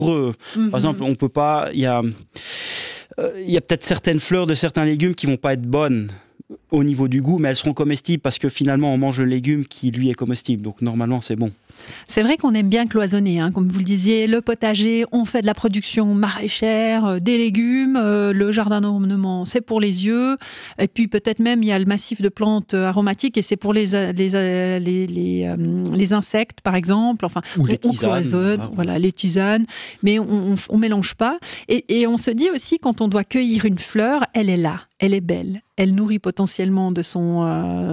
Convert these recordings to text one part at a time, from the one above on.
Par exemple, on peut pas. Il y a peut-être certaines fleurs de certains légumes qui vont pas être bonnes au niveau du goût, mais elles seront comestibles parce que finalement on mange le légume qui lui est comestible. Donc normalement c'est bon. C'est vrai qu'on aime bien cloisonner, hein, comme vous le disiez, le potager, on fait de la production maraîchère, des légumes, le jardin d'ornement, c'est pour les yeux, et puis peut-être même il y a le massif de plantes aromatiques et c'est pour les insectes par exemple, enfin ou les tisanes, on cloisonne, voilà, les tisanes, mais on mélange pas. Et on se dit aussi quand on doit cueillir une fleur, elle est là. Elle est belle, elle nourrit potentiellement de son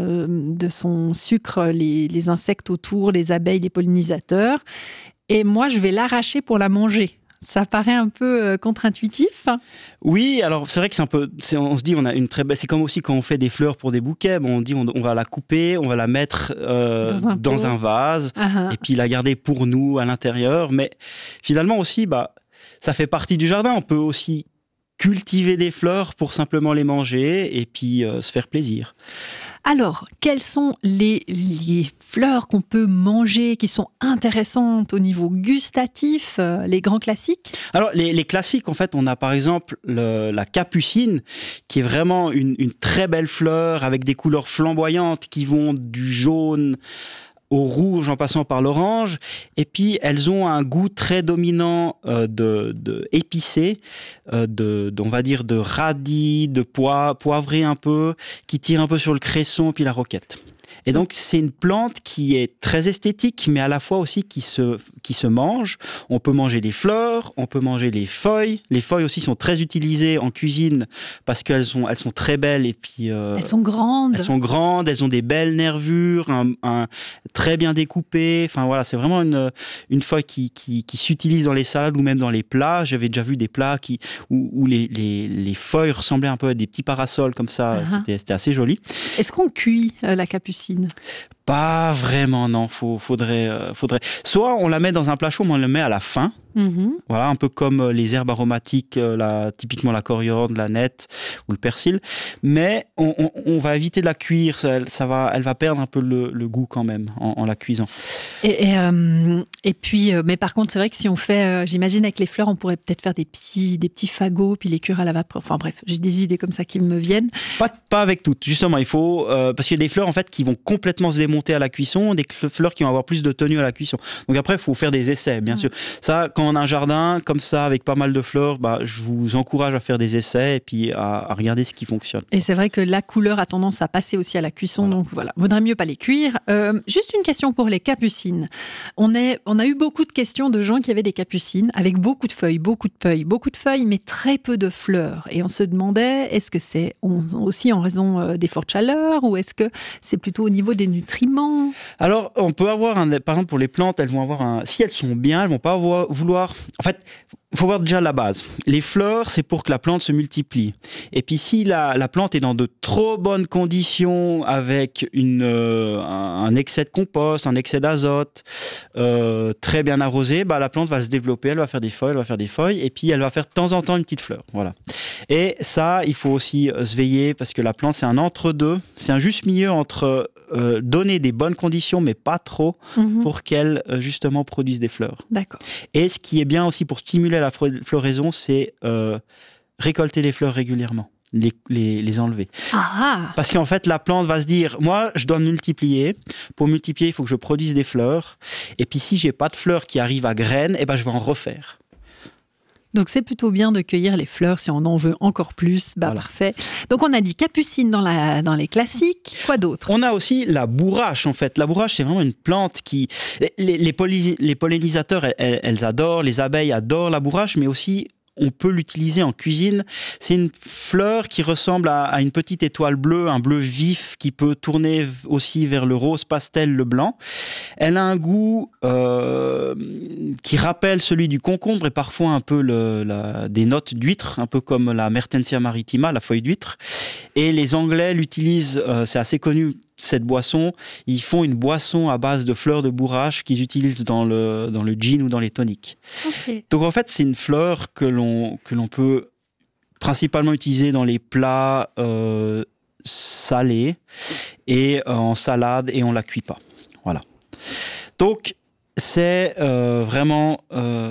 sucre les insectes autour, les abeilles, les pollinisateurs. Et moi, je vais l'arracher pour la manger. Ça paraît un peu contre-intuitif. Oui, alors c'est vrai que on se dit on a une très belle. C'est comme aussi quand on fait des fleurs pour des bouquets. Bon, on dit on va la couper, on va la mettre dans un vase et puis la garder pour nous à l'intérieur. Mais finalement aussi, ça fait partie du jardin. On peut aussi cultiver des fleurs pour simplement les manger et puis se faire plaisir. Alors, quelles sont les fleurs qu'on peut manger, qui sont intéressantes au niveau gustatif, les grands classiques? Alors, les classiques, en fait, on a par exemple la capucine, qui est vraiment une très belle fleur avec des couleurs flamboyantes qui vont du jaune au rouge en passant par l'orange, et puis elles ont un goût très dominant de épicé, on va dire de radis, de poivré un peu, qui tire un peu sur le cresson puis la roquette. Et donc c'est une plante qui est très esthétique, mais à la fois aussi qui se mange. On peut manger les fleurs, on peut manger les feuilles. Les feuilles aussi sont très utilisées en cuisine parce qu'elles sont très belles et puis elles sont grandes. Elles sont grandes, elles ont des belles nervures, très bien découpées. Enfin voilà, c'est vraiment une feuille qui s'utilise dans les salades ou même dans les plats. J'avais déjà vu des plats où les feuilles ressemblaient un peu à des petits parasols comme ça. C'était assez joli. Est-ce qu'on cuit la capucine? Pas vraiment, non. Faudrait. Soit on la met dans un plat chaud, mais on le met à la fin. Voilà, un peu comme les herbes aromatiques, typiquement la coriandre, la nette ou le persil. Mais on va éviter de la cuire. Elle va perdre un peu le goût quand même en la cuisant. Et puis, mais par contre, c'est vrai que si on fait, j'imagine avec les fleurs, on pourrait peut-être faire des petits fagots, puis les cuire à la vapeur. Enfin bref, j'ai des idées comme ça qui me viennent. Pas avec toutes. Justement, il faut parce qu'il y a des fleurs en fait qui vont complètement se démonter à la cuisson, des fleurs qui vont avoir plus de tenue à la cuisson. Donc après, il faut faire des essais, bien sûr. Ça, quand on a un jardin comme ça avec pas mal de fleurs, je vous encourage à faire des essais et puis à regarder ce qui fonctionne. Et c'est vrai que la couleur a tendance à passer aussi à la cuisson, donc voilà, vaudrait mieux pas les cuire. Juste une question pour les capucines. On a eu beaucoup de questions de gens qui avaient des capucines avec beaucoup de feuilles, mais très peu de fleurs. Et on se demandait, est-ce que c'est aussi en raison des fortes chaleurs ou est-ce que c'est plutôt au niveau des nutriments? Alors, on peut avoir, par exemple, pour les plantes, elles vont avoir si elles sont bien, elles vont pas vouloir. En fait, il faut voir déjà la base. Les fleurs, c'est pour que la plante se multiplie. Et puis, si la plante est dans de trop bonnes conditions, avec un excès de compost, un excès d'azote, très bien arrosé, la plante va se développer, elle va faire des feuilles, et puis elle va faire de temps en temps une petite fleur. Voilà. Et ça, il faut aussi se veiller, parce que la plante, c'est un entre-deux, c'est un juste milieu entre donner des bonnes conditions, mais pas trop, pour qu'elle, justement, produise des fleurs. D'accord. Et ce qui est bien aussi pour stimuler la floraison, c'est récolter les fleurs régulièrement, les enlever. Parce qu'en fait, la plante va se dire, moi, je dois me multiplier. Pour multiplier, il faut que je produise des fleurs. Et puis, si j'ai pas de fleurs qui arrivent à graines, je vais en refaire. Donc c'est plutôt bien de cueillir les fleurs si on en veut encore plus. Voilà. Parfait. Donc on a dit capucine dans les classiques. Quoi d'autre? On a aussi la bourrache en fait. La bourrache, c'est vraiment une plante qui... Les pollinisateurs, elles adorent, les abeilles adorent la bourrache, mais aussi... on peut l'utiliser en cuisine. C'est une fleur qui ressemble à une petite étoile bleue, un bleu vif qui peut tourner aussi vers le rose pastel, le blanc. Elle a un goût qui rappelle celui du concombre et parfois un peu des notes d'huître, un peu comme la Mertensia maritima, la feuille d'huître. Et les Anglais l'utilisent, c'est assez connu, cette boisson, ils font une boisson à base de fleurs de bourrache qu'ils utilisent dans le gin ou dans les toniques. Okay. Donc en fait, c'est une fleur que l'on peut principalement utiliser dans les plats salés et en salade et on la cuit pas. Voilà. Donc c'est vraiment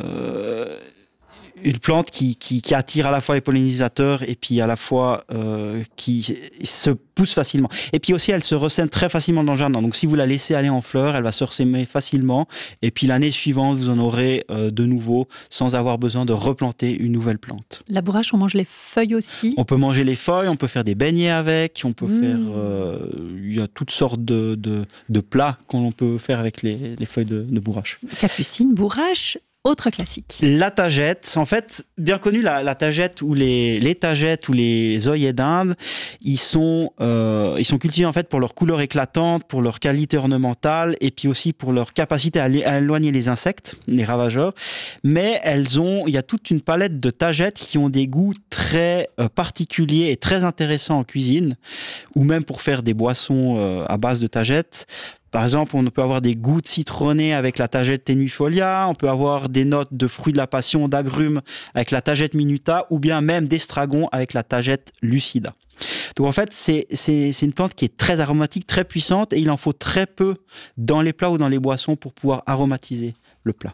une plante qui attire à la fois les pollinisateurs et puis à la fois qui se pousse facilement. Et puis aussi, elle se ressème très facilement dans le jardin. Donc si vous la laissez aller en fleurs, elle va se ressemer facilement. Et puis l'année suivante, vous en aurez de nouveau sans avoir besoin de replanter une nouvelle plante. La bourrache, on mange les feuilles aussi? On peut manger les feuilles, on peut faire des beignets avec, on peut faire... il y a toutes sortes de plats qu'on peut faire avec les feuilles de bourrache. Capucine, bourrache. Autre classique. La tagette, en fait, bien connu, la tagette ou les tagettes ou les œillets d'Inde, ils sont cultivés en fait pour leur couleur éclatante, pour leur qualité ornementale et puis aussi pour leur capacité à éloigner les insectes, les ravageurs. Mais il y a toute une palette de tagettes qui ont des goûts très particuliers et très intéressants en cuisine, ou même pour faire des boissons à base de tagettes. Par exemple, on peut avoir des goûts citronnés avec la tagette tenuifolia, on peut avoir des notes de fruits de la passion, d'agrumes avec la tagette minuta, ou bien même d'estragon avec la tagette lucida. Donc en fait, c'est une plante qui est très aromatique, très puissante, et il en faut très peu dans les plats ou dans les boissons pour pouvoir aromatiser le plat.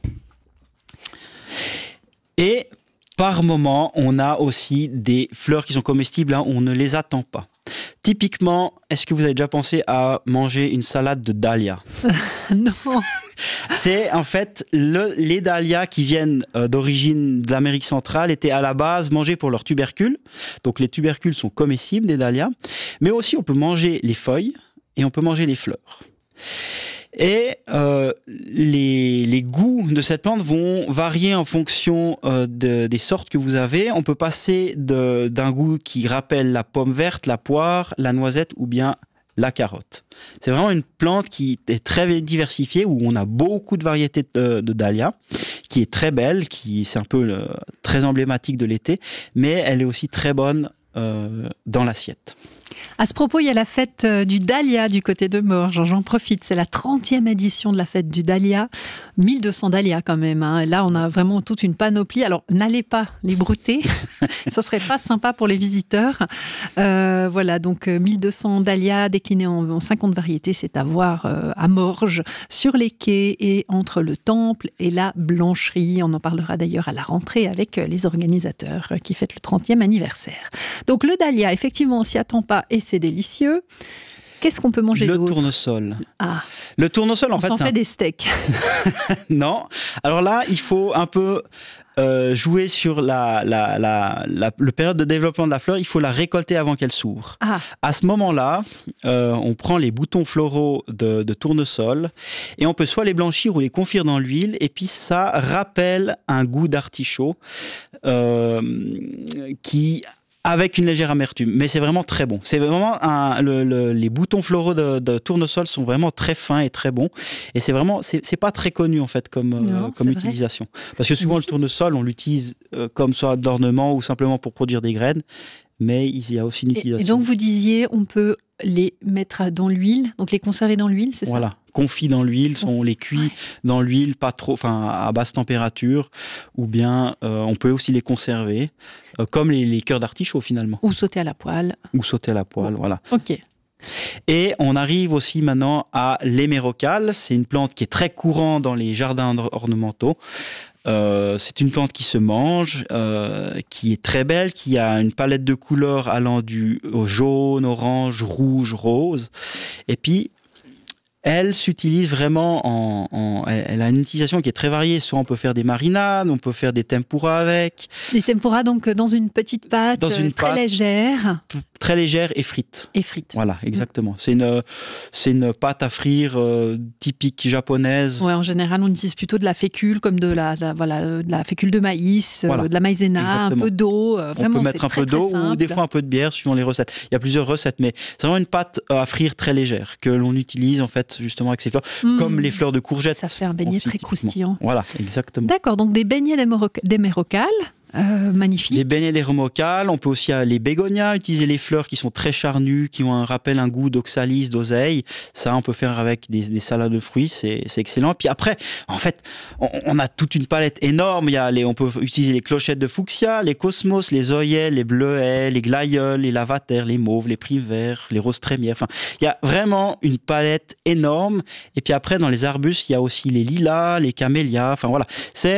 Et par moment, on a aussi des fleurs qui sont comestibles, on ne les attend pas. Typiquement, est-ce que vous avez déjà pensé à manger une salade de dahlia? Non. C'est en fait les dahlias qui viennent d'origine de l'Amérique centrale étaient à la base mangés pour leurs tubercules. Donc les tubercules sont comestibles des dahlias, mais aussi on peut manger les feuilles et on peut manger les fleurs. Et les goûts de cette plante vont varier en fonction des sortes que vous avez. On peut passer d'un goût qui rappelle la pomme verte, la poire, la noisette ou bien la carotte. C'est vraiment une plante qui est très diversifiée, où on a beaucoup de variétés de dahlia, qui est très belle, c'est un peu très emblématique de l'été, mais elle est aussi très bonne dans l'assiette. À ce propos, il y a la fête du dahlia du côté de Morges. J'en profite, c'est la 30e édition de la fête du dahlia. 1200 dahlias quand même. Là, on a vraiment toute une panoplie. Alors, n'allez pas les brouter. Ce serait pas sympa pour les visiteurs. Voilà, donc 1200 dahlias déclinés en 50 variétés. C'est à voir à Morges, sur les quais et entre le temple et la blancherie. On en parlera d'ailleurs à la rentrée avec les organisateurs qui fêtent le 30e anniversaire. Donc, le dahlia, effectivement, on s'y attend pas et c'est délicieux. Qu'est-ce qu'on peut manger d'autre? Le tournesol. Ah. Le tournesol, en fait, on s'en fait des steaks. Non. Alors là, il faut un peu jouer sur le période de développement de la fleur. Il faut la récolter avant qu'elle s'ouvre. Ah. À ce moment-là, on prend les boutons floraux de tournesol et on peut soit les blanchir ou les confire dans l'huile. Et puis ça rappelle un goût d'artichaut avec une légère amertume, mais c'est vraiment très bon. C'est vraiment les boutons floraux de tournesol sont vraiment très fins et très bons. Et c'est pas très connu en fait comme utilisation. Parce que souvent le tournesol, on l'utilise comme soit d'ornement ou simplement pour produire des graines. Mais il y a aussi une utilisation. Et donc vous disiez, on peut les mettre dans l'huile, donc les conserver dans l'huile, c'est ça? Voilà, confit dans l'huile, on les cuit dans l'huile, pas trop, à basse température, ou bien on peut aussi les conserver, comme les cœurs d'artichaut finalement. Ou sauter à la poêle. Voilà. Ok. Et on arrive aussi maintenant à l'hémérocale. C'est une plante qui est très courante dans les jardins ornementaux. C'est une plante qui se mange, qui est très belle, qui a une palette de couleurs allant au jaune, orange, rouge, rose. Et puis, elle s'utilise vraiment elle a une utilisation qui est très variée. Soit on peut faire des marinades, on peut faire des tempura avec. Des tempura donc dans une petite pâte très légère. Très légère et frite. Voilà, exactement. C'est une pâte à frire typique japonaise. Ouais, en général, on utilise plutôt de la fécule, comme de la fécule de maïs, de la maïzena, exactement. Un peu d'eau. Vraiment, on peut mettre un peu d'eau ou des fois un peu de bière suivant les recettes. Il y a plusieurs recettes, mais c'est vraiment une pâte à frire très légère que l'on utilise en fait justement avec ces fleurs, comme les fleurs de courgette. Ça fait un beignet très croustillant. Voilà, exactement. D'accord, donc des beignets d'hémérocale. Magnifique. Les beignets d'Hermocale, on peut aussi les bégonias, utiliser les fleurs qui sont très charnues, qui ont un goût d'oxalis, d'oseille. Ça, on peut faire avec des salades de fruits, c'est excellent. Puis après, en fait, on a toute une palette énorme. On peut utiliser les clochettes de fuchsia, les cosmos, les œillets, les bleuets, les glaïeuls, les lavataires, les mauves, les primevères, les roses trémières. Enfin, il y a vraiment une palette énorme. Et puis après, dans les arbustes, il y a aussi les lilas, les camélias. Enfin voilà,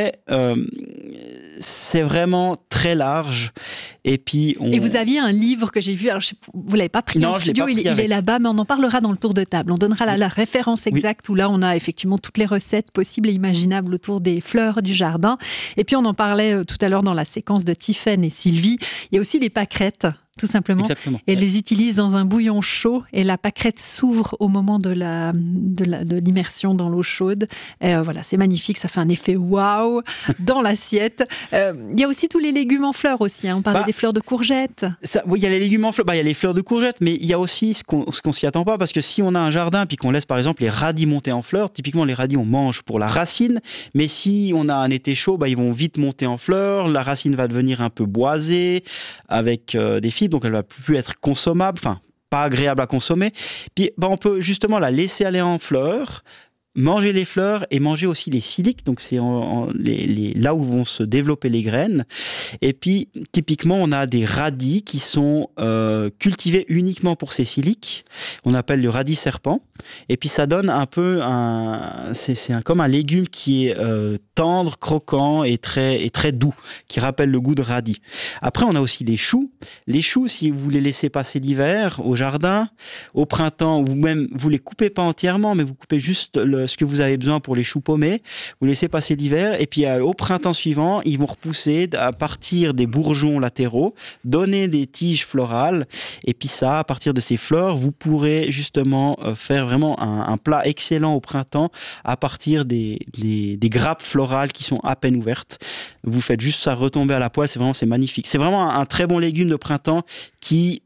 c'est vraiment très large. Et puis Et vous aviez un livre que j'ai vu, alors vous l'avez pas pris en studio, il est là-bas, mais on en parlera dans le tour de table. On donnera la référence exacte où là on a effectivement toutes les recettes possibles et imaginables autour des fleurs du jardin. Et puis on en parlait tout à l'heure dans la séquence de Tiffaine et Sylvie. Il y a aussi les pâquerettes. Tout simplement. Exactement. Et les utilise dans un bouillon chaud et la pâquerette s'ouvre au moment de l'immersion dans l'eau chaude. Et voilà, c'est magnifique, ça fait un effet waouh dans l'assiette. Il y a aussi tous les légumes en fleurs aussi. On parlait des fleurs de courgettes. Oui, il y a les légumes en fleurs, il y a les fleurs de courgettes, mais il y a aussi ce qu'on s'y attend pas, parce que si on a un jardin puis qu'on laisse par exemple les radis monter en fleurs, typiquement les radis on mange pour la racine, mais si on a un été chaud, ils vont vite monter en fleurs, la racine va devenir un peu boisée avec des fibres, donc elle va plus être consommable, enfin pas agréable à consommer. Puis on peut justement la laisser aller en fleurs, manger les fleurs et manger aussi les siliques, donc c'est là où vont se développer les graines. Et puis typiquement on a des radis qui sont cultivés uniquement pour ces siliques, on appelle le radis serpent, et puis ça donne un peu comme un légume qui est tendre, croquant et très doux, qui rappelle le goût de radis. Après on a aussi les choux, si vous les laissez passer l'hiver au jardin, au printemps, ou même vous les coupez pas entièrement, mais vous coupez juste ce que vous avez besoin pour les choux paumés, vous laissez passer l'hiver, et puis au printemps suivant, ils vont repousser à partir des bourgeons latéraux, donner des tiges florales, et puis ça, à partir de ces fleurs, vous pourrez justement faire vraiment un plat excellent au printemps à partir des grappes florales qui sont à peine ouvertes. Vous faites juste ça retomber à la poêle, c'est magnifique. C'est vraiment un très bon légume de printemps qui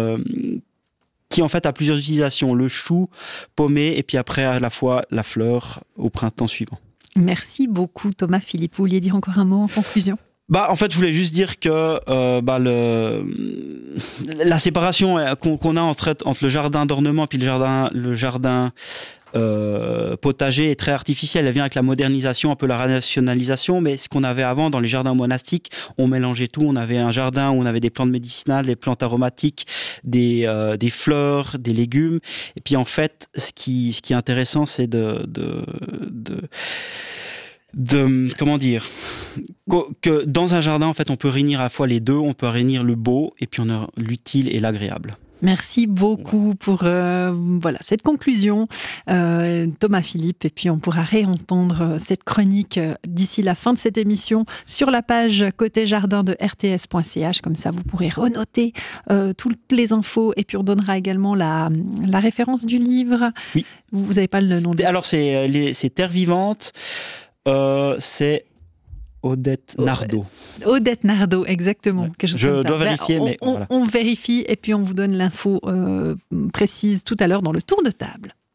en fait a plusieurs utilisations, le chou paumé et puis après à la fois la fleur au printemps suivant. Merci beaucoup Thomas Philippe. Vous vouliez dire encore un mot en conclusion ? En fait, je voulais juste dire que la séparation qu'on a entre le jardin d'ornement puis le jardin potager est très artificielle. Elle vient avec la modernisation, un peu la rationalisation, mais ce qu'on avait avant dans les jardins monastiques, on mélangeait tout. On avait un jardin où on avait des plantes médicinales, des plantes aromatiques, des fleurs, des légumes. Et puis en fait, ce qui est intéressant, c'est comment dire, que dans un jardin, en fait, on peut réunir à la fois les deux. On peut réunir le beau et puis on a l'utile et l'agréable. Merci beaucoup pour cette conclusion, Thomas Philippe. Et puis on pourra réentendre cette chronique d'ici la fin de cette émission sur la page côté jardin de rts.ch. Comme ça, vous pourrez renoter toutes les infos. Et puis on donnera également la référence du livre. Oui. Vous n'avez pas le nom de... Alors c'est Terre vivante. C'est Odette Nardot. Odette Nardot, exactement. Ouais. Je dois vérifier, mais voilà. On vérifie et puis on vous donne l'info précise tout à l'heure dans le tour de table.